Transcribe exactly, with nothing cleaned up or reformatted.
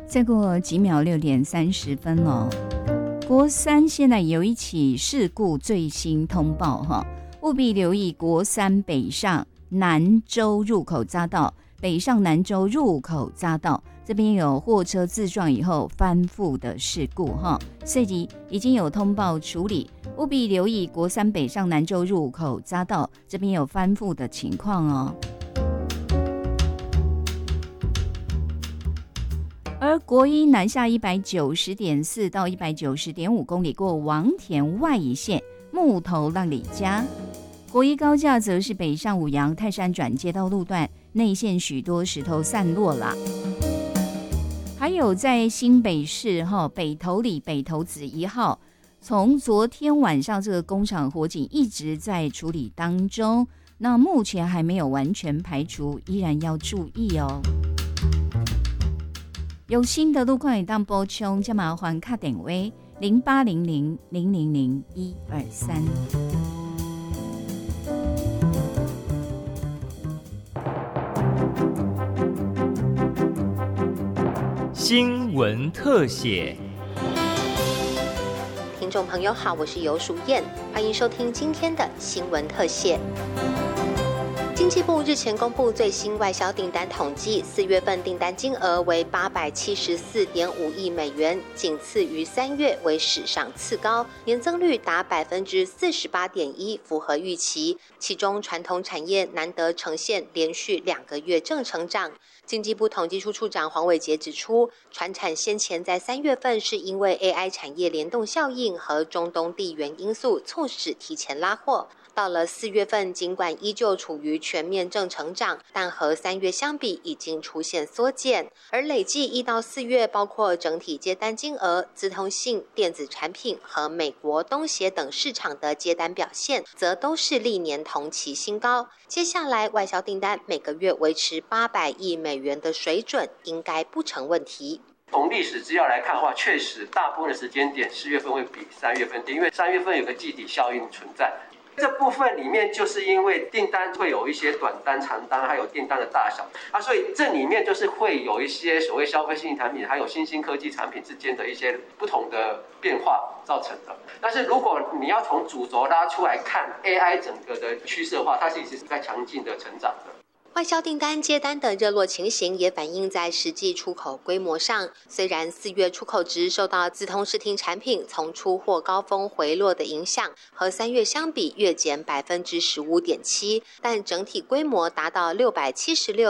再过几秒，六点三十分了。国三现在有一起事故最新通报哈，务必留意国三北上南州入口匝道，北上南州入口匝道这边有货车自撞以后翻覆的事故哈，随即已经有通报处理，务必留意国三北上南州入口匝道这边有翻覆的情况哦。而国一南下一百九十点四到一百九十点五公里过王田外一线木头浪里家，国一高架则是北上五杨泰山转接道路段内线许多石头散落啦。还有在新北市北投里北投子一号，从昨天晚上这个工厂火警一直在处理当中，那目前还没有完全排除，依然要注意哦。有新的路况也当补充，就麻烦打电话零八零零零零零一二三。 新闻特写。 听众朋友好，我是游淑燕，欢迎收听今天的新闻特写。经济部日前公布最新外销订单统计，四月份订单金额为八百七十四点五亿美元，仅次于三月，为史上次高，年增率达百分之四十八点一，符合预期。其中传统产业难得呈现连续两个月正成长。经济部统计处处长黄伟杰指出，传产先前在三月份是因为 A I 产业联动效应和中东地缘因素促使提前拉货。到了四月份，尽管依旧处于全面正成长，但和三月相比已经出现缩减。而累计一到四月，包括整体接单金额、资通信、电子产品和美国、东协等市场的接单表现，则都是历年同期新高。接下来外销订单每个月维持八百亿美元的水准，应该不成问题。 从历史资料来看的话，确实大部分的时间点四月份会比三月份低，因为三月份有个季底效应存在。这部分里面就是因为订单会有一些短单、长单，还有订单的大小啊，所以这里面就是会有一些所谓消费性产品，还有新兴科技产品之间的一些不同的变化造成的。但是如果你要从主轴拉出来看 A I 整个的趋势的话，它其实是在强劲的成长的。 外销订单接单的热络情形也反映在实际出口规模上。虽然四月出口值受到资通视听产品从出货高峰回落的影响，和三月相比月减百分之十五点七，但整体规模达到六百七十六